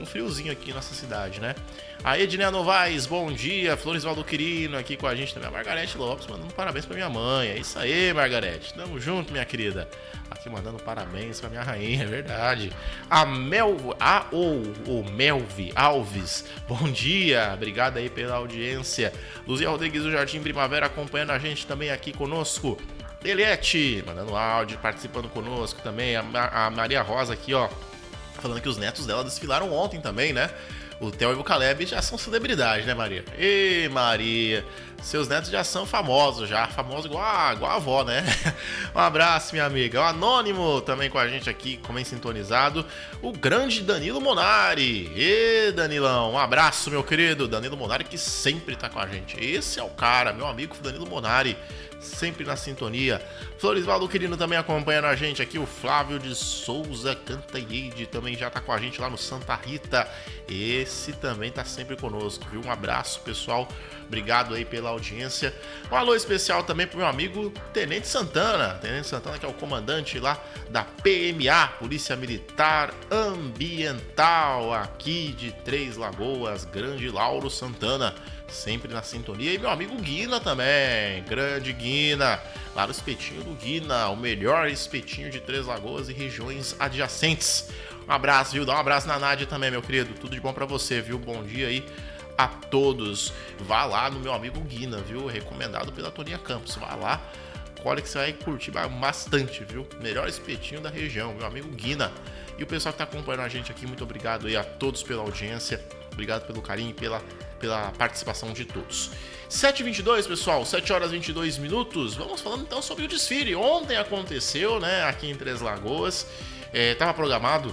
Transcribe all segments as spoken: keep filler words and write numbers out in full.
friozinho aqui em nossa cidade, né? A Edneia Novaes, bom dia. Floresvaldo Quirino aqui com a gente também. A Margarete Lopes mandando parabéns pra minha mãe. É isso aí, Margarete. Tamo junto, minha querida. Aqui mandando parabéns pra minha rainha, é verdade. A Mel... A ou o Melvi Alves, bom dia. Obrigado aí pela audiência. Luzia Rodrigues do Jardim Primavera acompanhando a gente também aqui conosco. Eliette, mandando áudio, participando conosco também. A, a Maria Rosa aqui, ó, falando que os netos dela desfilaram ontem também, né? O Theo e o Caleb já são celebridade, né, Maria? Ê, Maria, seus netos já são famosos, já. Famosos igual a, igual a avó, né? Um abraço, minha amiga. O Anônimo também com a gente aqui, como é sintonizado. O grande Danilo Monari. Ê, Danilão, um abraço, meu querido. Danilo Monari que sempre tá com a gente. Esse é o cara, meu amigo Danilo Monari. Sempre na sintonia. Floresvaldo Quirino também acompanhando a gente aqui. O Flávio de Souza Cantaide também já tá com a gente lá no Santa Rita. Esse também tá sempre conosco, viu? Um abraço, pessoal. Obrigado aí pela audiência. Um alô especial também pro meu amigo Tenente Santana. Tenente Santana, que é o comandante lá da P M A, Polícia Militar Ambiental, aqui de Três Lagoas, Grande Lauro Santana. Sempre na sintonia. E meu amigo Guina também. Grande Guina. Lá no espetinho do Guina. O melhor espetinho de Três Lagoas e regiões adjacentes. Um abraço, viu? Dá um abraço na Nádia também, meu querido. Tudo de bom pra você, viu? Bom dia aí a todos. Vá lá no meu amigo Guina, viu? Recomendado pela Toninha Campos. Vá lá. Olha que você vai curtir bastante, viu? Melhor espetinho da região, meu amigo Guina. E o pessoal que tá acompanhando a gente aqui, muito obrigado aí a todos pela audiência. Obrigado pelo carinho e pela, pela participação de todos. sete e vinte e dois, pessoal, sete horas e vinte e dois minutos. Vamos falando então sobre o desfile. Ontem aconteceu, né, aqui em Três Lagoas. Estava é, programado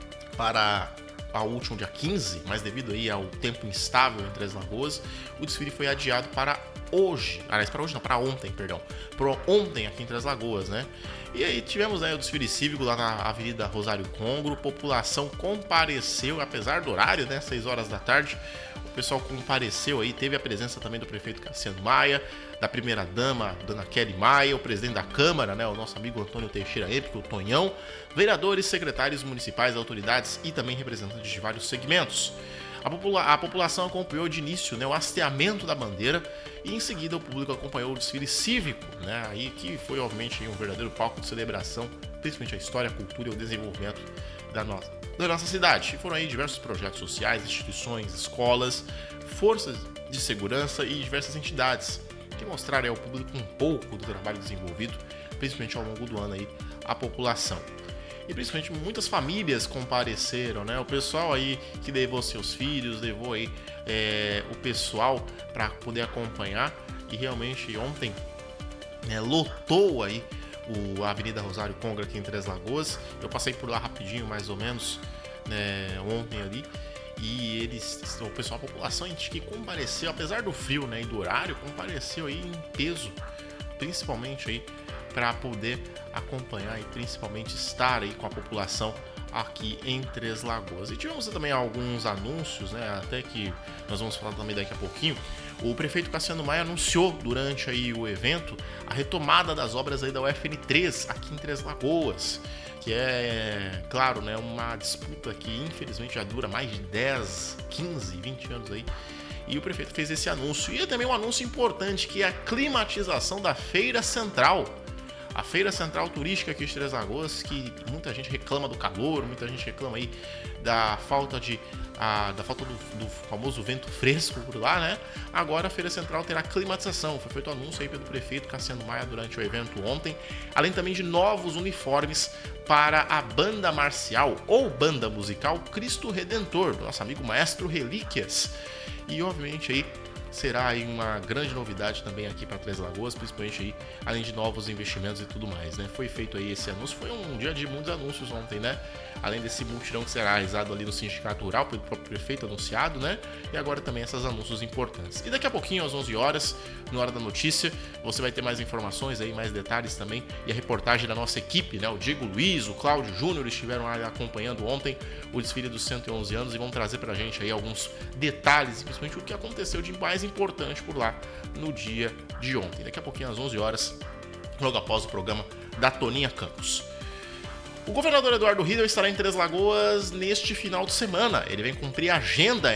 para o último dia quinze, mas devido aí ao tempo instável em Três Lagoas, o desfile foi adiado para hoje. Aliás, para hoje não, para ontem, perdão. Para ontem aqui em Três Lagoas, né? E aí tivemos, né, o desfile cívico lá na Avenida Rosário Congro. População compareceu, apesar do horário, né, seis horas da tarde. O pessoal compareceu aí, teve a presença também do prefeito Cassiano Maia, da primeira-dama, dona Kelly Maia, o presidente da Câmara, né, o nosso amigo Antônio Teixeira Épico, o Tonhão, vereadores, secretários municipais, autoridades e também representantes de vários segmentos. A, popula- a população acompanhou de início, né, o hasteamento da bandeira e em seguida o público acompanhou o desfile cívico, né, aí que foi obviamente um verdadeiro palco de celebração, principalmente a história, a cultura e o desenvolvimento da nossa, da nossa cidade. E foram aí diversos projetos sociais, instituições, escolas, forças de segurança e diversas entidades que mostraram ao público um pouco do trabalho desenvolvido, principalmente ao longo do ano aí, a população. E principalmente muitas famílias compareceram, né? O pessoal aí que levou seus filhos, levou aí é, o pessoal para poder acompanhar. E realmente ontem, né, lotou aí o, a Avenida Rosário Congro aqui em Três Lagoas. Eu passei por lá rapidinho, mais ou menos, né, ontem ali. E eles, o pessoal, a população que compareceu, apesar do frio, né, e do horário, compareceu aí em peso, principalmente aí para poder acompanhar e principalmente estar aí com a população aqui em Três Lagoas. E tivemos também alguns anúncios, né, até que nós vamos falar também daqui a pouquinho. O prefeito Cassiano Maia anunciou durante aí o evento a retomada das obras aí da U F N três aqui em Três Lagoas, que é, claro, né, uma disputa que infelizmente já dura mais de dez, quinze, vinte anos aí. E o prefeito fez esse anúncio. E também um anúncio importante, que é a climatização da Feira Central. A Feira Central Turística aqui de Três Lagoas, que muita gente reclama do calor, muita gente reclama aí da falta de a, da falta do, do famoso vento fresco por lá, né? Agora a Feira Central terá climatização. Foi feito anúncio aí pelo prefeito Cassiano Maia durante o evento ontem, além também de novos uniformes para a banda marcial ou banda musical Cristo Redentor, do nosso amigo Maestro Relíquias. E obviamente aí será aí uma grande novidade também aqui para Três Lagoas, principalmente aí, além de novos investimentos e tudo mais, né? Foi feito aí esse anúncio, foi um dia de muitos anúncios ontem, né? Além desse multirão que será realizado ali no Sindicato Rural, pelo próprio prefeito anunciado, né? E agora também esses anúncios importantes. E daqui a pouquinho, às onze horas, na Hora da Notícia, você vai ter mais informações aí, mais detalhes também, e a reportagem da nossa equipe, né? O Diego Luiz, o Cláudio Júnior estiveram lá acompanhando ontem o desfile dos cento e onze anos e vão trazer pra gente aí alguns detalhes, principalmente o que aconteceu de mais importante por lá no dia de ontem. Daqui a pouquinho, às onze horas, logo após o programa da Toninha Campos. O governador Eduardo Riedel estará em Três Lagoas neste final de semana. Ele vem cumprir a agenda